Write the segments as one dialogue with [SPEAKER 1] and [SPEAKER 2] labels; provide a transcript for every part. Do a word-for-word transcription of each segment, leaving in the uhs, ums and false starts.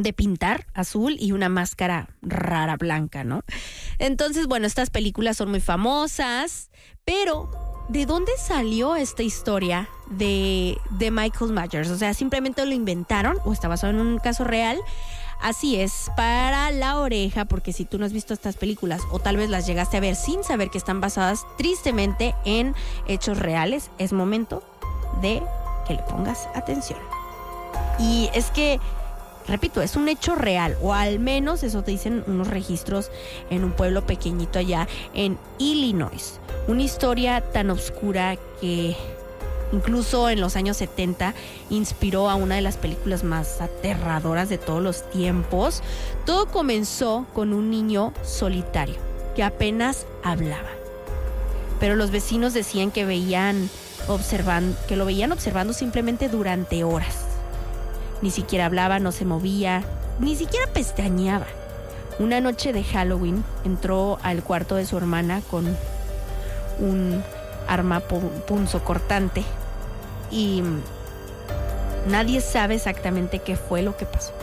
[SPEAKER 1] de pintar azul y una máscara rara blanca, ¿no? Entonces, bueno, estas películas son muy famosas, pero ¿de dónde salió esta historia de, de Michael Myers? O sea, ¿simplemente lo inventaron o está basado en un caso real? Así es, para la oreja, porque si tú no has visto estas películas o tal vez las llegaste a ver sin saber que están basadas tristemente en hechos reales, es momento de que le pongas atención. Y es que, repito, es un hecho real, o al menos eso te dicen unos registros en un pueblo pequeñito allá en Illinois. Una historia tan oscura que incluso en los años setenta inspiró a una de las películas más aterradoras de todos los tiempos. Todo comenzó con un niño solitario que apenas hablaba, pero los vecinos decían que veían observan, que lo veían observando simplemente durante horas. Ni siquiera hablaba, no se movía, ni siquiera pestañeaba. Una noche de Halloween entró al cuarto de su hermana con un arma punzocortante y nadie sabe exactamente qué fue lo que pasó.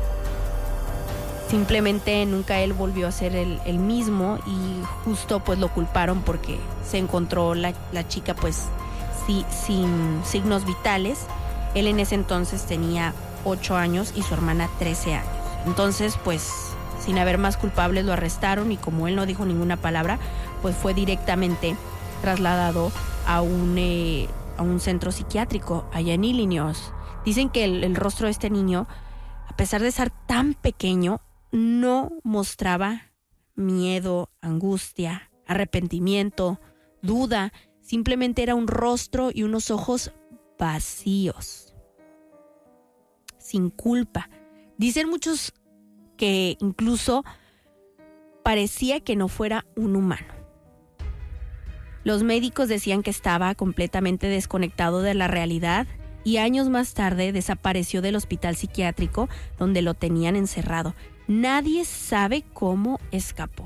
[SPEAKER 1] Simplemente nunca él volvió a ser el, el mismo y justo pues lo culparon porque se encontró la, la chica pues si, sin signos vitales. Él en ese entonces tenía ocho años y su hermana trece años. Entonces pues sin haber más culpables lo arrestaron y como él no dijo ninguna palabra pues fue directamente trasladado a un, eh, a un centro psiquiátrico allá en Illinois. Dicen que el, el rostro de este niño, a pesar de ser tan pequeño, no mostraba miedo, angustia, arrepentimiento, duda. Simplemente era un rostro y unos ojos vacíos, sin culpa. Dicen muchos que incluso parecía que no fuera un humano. Los médicos decían que estaba completamente desconectado de la realidad y años más tarde desapareció del hospital psiquiátrico donde lo tenían encerrado. Nadie sabe cómo escapó.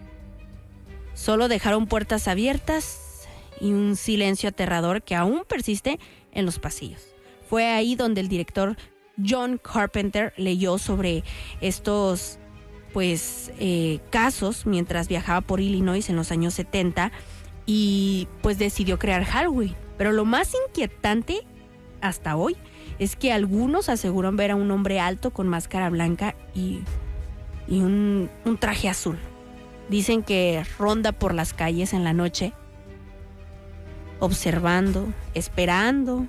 [SPEAKER 1] Solo dejaron puertas abiertas y un silencio aterrador que aún persiste en los pasillos. Fue ahí donde el director John Carpenter leyó sobre estos pues, eh, casos mientras viajaba por Illinois en los años setenta. Y pues decidió crear Halloween. Pero lo más inquietante hasta hoy es que algunos aseguran ver a un hombre alto con máscara blanca y, y un, un traje azul. Dicen que ronda por las calles en la noche, observando, esperando.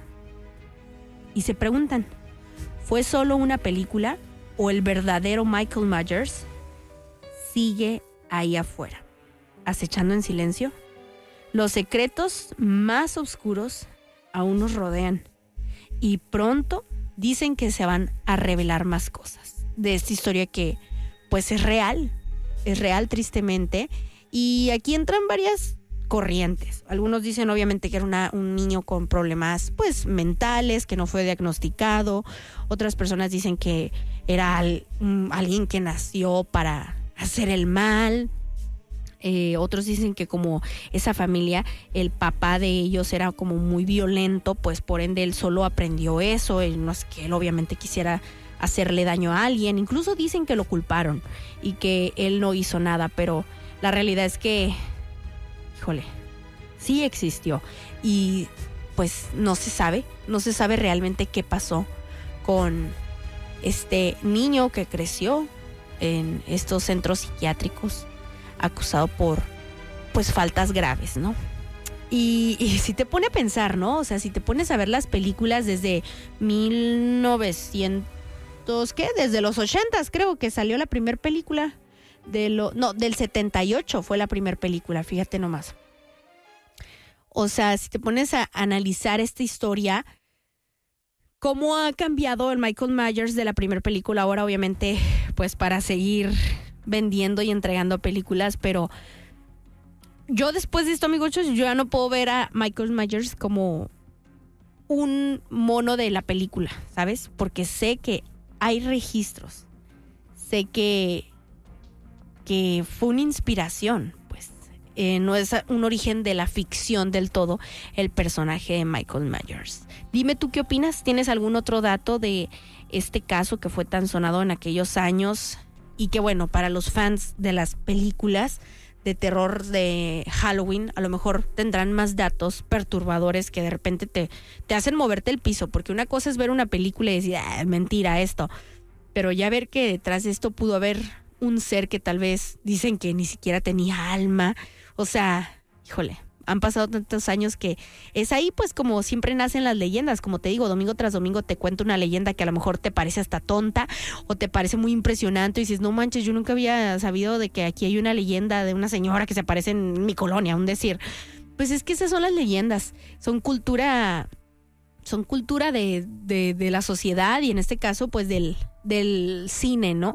[SPEAKER 1] Y se preguntan, ¿fue solo una película o el verdadero Michael Myers sigue ahí afuera, acechando en silencio? Los secretos más oscuros aún nos rodean y pronto dicen que se van a revelar más cosas de esta historia que pues es real, es real tristemente. Y aquí entran varias corrientes. Algunos dicen obviamente que era una, un niño con problemas pues mentales, que no fue diagnosticado. Otras personas dicen que era al, um, alguien que nació para hacer el mal. Eh, otros dicen que como esa familia, el papá de ellos era como muy violento, pues por ende él solo aprendió eso. Él, no es que él obviamente quisiera hacerle daño a alguien. Incluso dicen que lo culparon y que él no hizo nada, pero la realidad es que, híjole, sí existió y pues no se sabe, no se sabe realmente qué pasó con este niño que creció en estos centros psiquiátricos, acusado por pues faltas graves, ¿no? Y, y si te pone a pensar, ¿no? O sea, si te pones a ver las películas desde mil novecientos, ¿qué? Desde los ochentas creo que salió la primera película. De lo, no, del setenta y ocho fue la primera película, fíjate nomás. O sea, si te pones a analizar esta historia, cómo ha cambiado el Michael Myers de la primera película ahora, obviamente, pues para seguir vendiendo y entregando películas, pero yo después de esto, amigos, yo ya no puedo ver a Michael Myers como un mono de la película, ¿sabes? Porque sé que hay registros, sé que, que fue una inspiración, pues eh, no es un origen de la ficción del todo el personaje de Michael Myers. Dime tú qué opinas, ¿tienes algún otro dato de este caso que fue tan sonado en aquellos años y que bueno, para los fans de las películas de terror de Halloween, a lo mejor tendrán más datos perturbadores que de repente te, te hacen moverte el piso, porque una cosa es ver una película y decir, ah, mentira esto, pero ya ver que detrás de esto pudo haber un ser que tal vez dicen que ni siquiera tenía alma, o sea, híjole, han pasado tantos años que es ahí pues como siempre nacen las leyendas, como te digo, domingo tras domingo te cuento una leyenda que a lo mejor te parece hasta tonta o te parece muy impresionante y dices, no manches, yo nunca había sabido de que aquí hay una leyenda de una señora que se aparece en mi colonia, un decir. Pues es que esas son las leyendas, son cultura, son cultura de, de, de la sociedad y en este caso pues del, del cine, ¿no?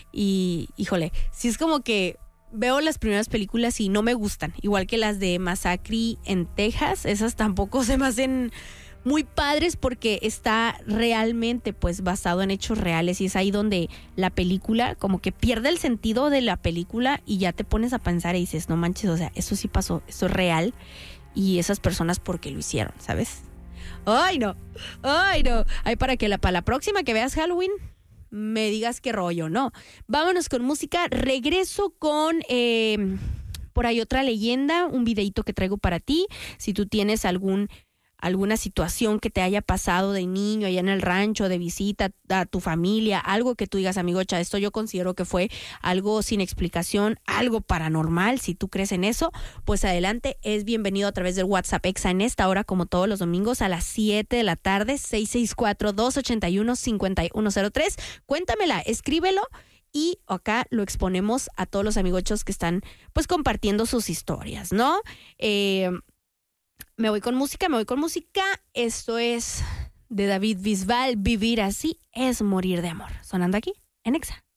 [SPEAKER 1] Y híjole, sí es como que veo las primeras películas y no me gustan, igual que las de Massacre en Texas, esas tampoco se me hacen muy padres porque está realmente pues basado en hechos reales y es ahí donde la película como que pierde el sentido de la película y ya te pones a pensar y dices, no manches, o sea, eso sí pasó, esto es real y esas personas porque lo hicieron, ¿sabes? Ay no, ay no, ay para que la, para la próxima que veas Halloween me digas qué rollo, ¿no? Vámonos con música. Regreso con eh, por ahí otra leyenda, un videito que traigo para ti. Si tú tienes algún alguna situación que te haya pasado de niño allá en el rancho, de visita a tu familia, algo que tú digas, amigocha, esto yo considero que fue algo sin explicación, algo paranormal, si tú crees en eso, pues adelante, es bienvenido a través del WhatsApp Exa en esta hora, como todos los domingos a las siete de la tarde, seis seis cuatro, dos ocho uno, cinco uno cero tres. Cuéntamela, escríbelo. Y acá lo exponemos a todos los amigochos que están pues compartiendo sus historias, ¿no? Eh... Me voy con música, me voy con música. Esto es de David Bisbal. Vivir así es morir de amor. Sonando aquí en Exa.